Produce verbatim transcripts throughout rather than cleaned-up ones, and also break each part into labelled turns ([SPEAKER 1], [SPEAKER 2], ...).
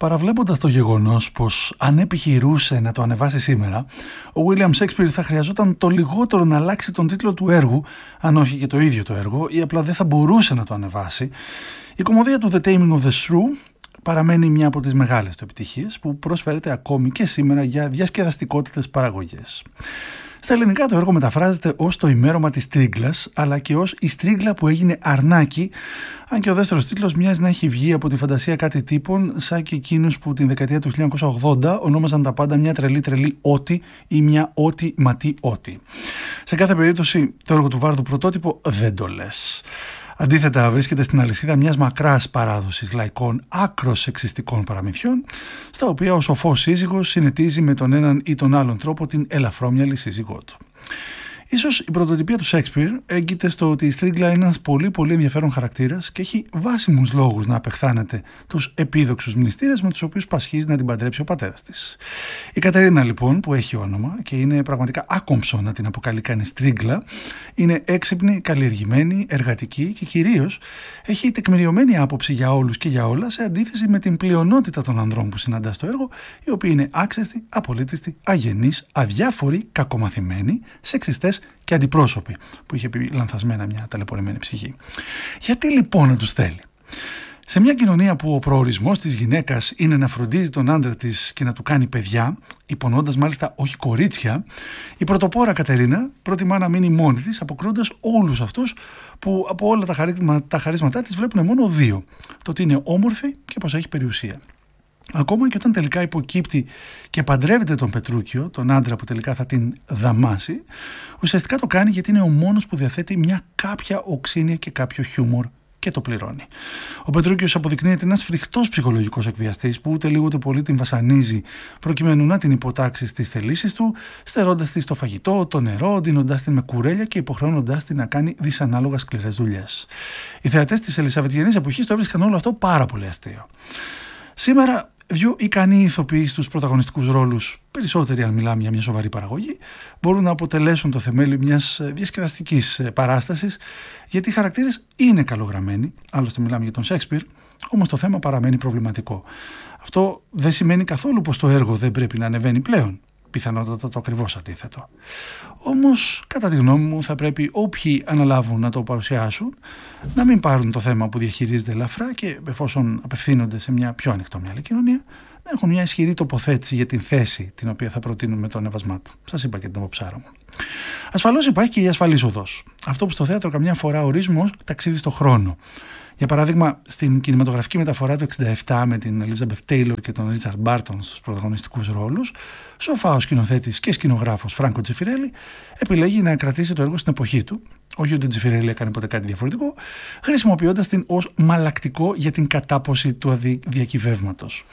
[SPEAKER 1] Παραβλέποντας το γεγονός πως αν επιχειρούσε να το ανεβάσει σήμερα, ο William Shakespeare θα χρειαζόταν το λιγότερο να αλλάξει τον τίτλο του έργου, αν όχι και το ίδιο το έργο, ή απλά δεν θα μπορούσε να το ανεβάσει, η κομμωδία του The Taming of the Shrew παραμένει μια από τις μεγάλες του επιτυχίες που προσφέρεται ακόμη και σήμερα για διασκεδαστικότητες παραγωγές. Στα ελληνικά το έργο μεταφράζεται ως το ημέρωμα της Τρίγκλας, αλλά και ως η Στρίγκλα που έγινε αρνάκι, αν και ο δεύτερος τίτλος μοιάζει να έχει βγει από τη φαντασία κάτι τύπων, σαν και εκείνους που την δεκαετία του χίλια εννιακόσια ογδόντα ονόμαζαν τα πάντα μια τρελή τρελή ότη ή μια ότη ματή ότη. Σε κάθε περίπτωση το έργο του Βάρδου πρωτότυπο δεν το λες. Αντίθετα, βρίσκεται στην αλυσίδα μιας μακράς παράδοσης λαϊκών άκρως σεξιστικών παραμυθιών, στα οποία ο σοφός σύζυγος συνετίζει με τον έναν ή τον άλλον τρόπο την ελαφρόμυαλη σύζυγό του. Ίσως η πρωτοτυπία του Σέξπιρ έγκυται στο ότι η Στρίγκλα είναι ένας πολύ πολύ ενδιαφέρον χαρακτήρας και έχει βάσιμους λόγους να απεχθάνεται τους επίδοξους μνηστήρες με τους οποίους πασχίζει να την παντρέψει ο πατέρας της. Η Κατερίνα λοιπόν, που έχει όνομα και είναι πραγματικά άκομψο να την αποκαλεί κανείς Στρίγκλα, είναι έξυπνη, καλλιεργημένη, εργατική και κυρίως έχει τεκμηριωμένη άποψη για όλους και για όλα, σε αντίθεση με την πλειονότητα των ανδρών που συναντά στο έργο, οι οποίοι είναι άξεστοι, απολύτιστοι, αγενείς, αδιάφοροι, κακομαθημένοι, σεξιστές και αντιπρόσωποι, που είχε πει λανθασμένα μια ταλαιπωρημένη ψυχή. Γιατί λοιπόν να τους θέλει? Σε μια κοινωνία που ο προορισμός της γυναίκας είναι να φροντίζει τον άντρα της και να του κάνει παιδιά, υπονοώντας μάλιστα όχι κορίτσια, η πρωτοπόρα Κατερίνα προτιμά να μείνει μόνη της, αποκρούοντας όλους αυτούς που από όλα τα, χαρίσμα, τα χαρίσματά της βλέπουν μόνο δύο: το ότι είναι όμορφη και πως έχει περιουσία. Ακόμα και όταν τελικά υποκύπτει και παντρεύεται τον Πετρούκιο, τον άντρα που τελικά θα την δαμάσει, ουσιαστικά το κάνει γιατί είναι ο μόνος που διαθέτει μια κάποια οξύνια και κάποιο χιούμορ και το πληρώνει. Ο Πετρούκιος αποδεικνύεται ένας φρικτός ψυχολογικός εκβιαστής που ούτε λίγο ούτε πολύ την βασανίζει προκειμένου να την υποτάξει στις θελήσεις του, στερώντας της το φαγητό, το νερό, δίνοντάς την με κουρέλια και υποχρεώνοντάς την να κάνει δυσανάλογα σκληρές δουλειές. Οι θεατές της Ελισαβετιανής εποχής το έβρισκαν όλο αυτό πάρα πολύ αστείο. Σήμερα, δύο ικανοί ηθοποιοί στους πρωταγωνιστικούς ρόλους, περισσότεροι αν μιλάμε για μια σοβαρή παραγωγή, μπορούν να αποτελέσουν το θεμέλιο μιας διασκεδαστικής παράστασης, γιατί οι χαρακτήρες είναι καλογραμμένοι, άλλωστε μιλάμε για τον Σέξπιρ, όμως το θέμα παραμένει προβληματικό. Αυτό δεν σημαίνει καθόλου πως το έργο δεν πρέπει να ανεβαίνει πλέον. Πιθανότατα το ακριβώς αντίθετο. Όμως, κατά τη γνώμη μου, θα πρέπει όποιοι αναλάβουν να το παρουσιάσουν να μην πάρουν το θέμα που διαχειρίζεται ελαφρά και, εφόσον απευθύνονται σε μια πιο ανοιχτόμυαλη κοινωνία, να έχουν μια ισχυρή τοποθέτηση για την θέση την οποία θα προτείνουν με το ανέβασμά του. Σας είπα και την αποψάρα μου. Ασφαλώς υπάρχει και η ασφαλής οδός. Αυτό που στο θέατρο καμιά φορά ορίζουμε ως ταξίδι στο χρόνο. Για παράδειγμα, στην κινηματογραφική μεταφορά του εξήντα επτά με την Elizabeth Taylor και τον Richard Barton στους πρωταγωνιστικούς ρόλους, σοφά ο σκηνοθέτης και σκηνογράφος Φράνκο Τζιφιρέλη επιλέγει να κρατήσει το έργο στην εποχή του, όχι ότι ο Τζιφιρέλη έκανε ποτέ κάτι διαφορετικό, χρησιμοποιώντας την ως μαλακτικό για την κατάποση του αδιακυβεύματος.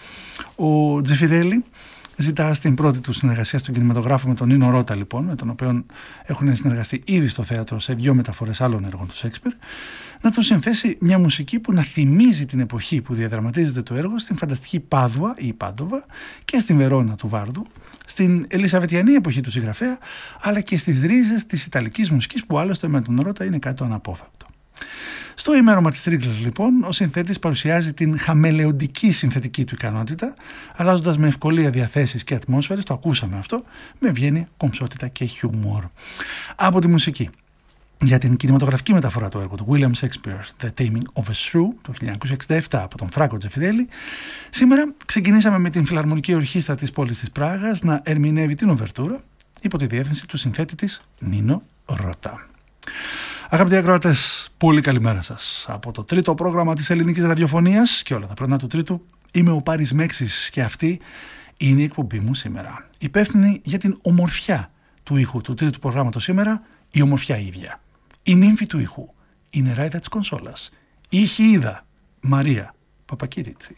[SPEAKER 1] Ο Τζιφιρέλη ζητά στην πρώτη του συνεργασία στον κινηματογράφο με τον Νίνο Ρώτα, λοιπόν, με τον οποίο έχουν συνεργαστεί ήδη στο θέατρο σε δύο μεταφορές άλλων έργων του Σέξπιρ, να του συνθέσει μια μουσική που να θυμίζει την εποχή που διαδραματίζεται το έργο στην φανταστική Πάδουα ή Πάντοβα και στην Βερόνα του Βάρδου, στην Ελισαβετιανή εποχή του συγγραφέα, αλλά και στις ρίζες της ιταλικής μουσικής που άλλωστε με τον Ρώτα είναι κάτι το αναπόφευκτο. Στο ημέρωμα της Τρίγκλας, λοιπόν, ο συνθέτης παρουσιάζει την χαμελεοντική συνθετική του ικανότητα, αλλάζοντας με ευκολία διαθέσεις και ατμόσφαιρες, το ακούσαμε αυτό, με ευγένεια, κομψότητα και χιούμορ. Από τη μουσική. Για την κινηματογραφική μεταφορά του έργου του William Shakespeare, The Taming of a Shrew, το χίλια εννιακόσια εξήντα επτά από τον Φράνκο Τζιφιρέλη, σήμερα ξεκινήσαμε με την Φιλαρμονική Ορχήστρα της πόλης της Πράγας να ερμηνεύει την οβερτούρα υπό τη διεύθυνση του συνθέτη της Νίνο Ρώτα. Αγαπητοί ακροατές, πολύ καλημέρα σας. Από το τρίτο πρόγραμμα της ελληνικής ραδιοφωνίας και όλα τα πρωινά του τρίτου, είμαι ο Πάρης Μέξης και αυτή είναι η εκπομπή μου σήμερα. Υπεύθυνη για την ομορφιά του ήχου του τρίτου προγράμματος σήμερα, η ομορφιά ίδια. Η νύμφη του ήχου, η νεράιδα της κονσόλας, η ηχηίδα Μαρία Παπακυρίτσι.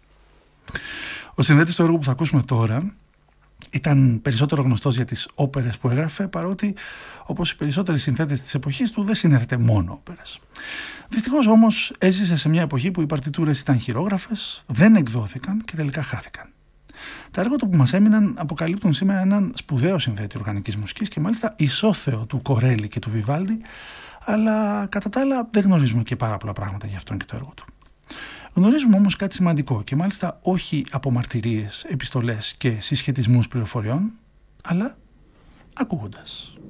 [SPEAKER 1] Ο συνθέτης του έργου που θα ακούσουμε τώρα ήταν περισσότερο γνωστός για τις όπερες που έγραφε, παρότι όπως οι περισσότεροι συνθέτες της εποχής του δεν συνέθετε μόνο όπερες. Δυστυχώς όμως έζησε σε μια εποχή που οι παρτιτούρες ήταν χειρόγραφες, δεν εκδόθηκαν και τελικά χάθηκαν. Τα έργα του που μας έμειναν αποκαλύπτουν σήμερα έναν σπουδαίο συνθέτη οργανικής μουσικής και μάλιστα ισόθεο του Κορέλη και του Βιβάλντι, αλλά κατά τα άλλα δεν γνωρίζουμε και πάρα πολλά πράγματα για αυτόν και το έργο του. Γνωρίζουμε όμως κάτι σημαντικό και μάλιστα όχι από μαρτυρίες, επιστολές και συσχετισμούς πληροφοριών, αλλά ακούγοντας.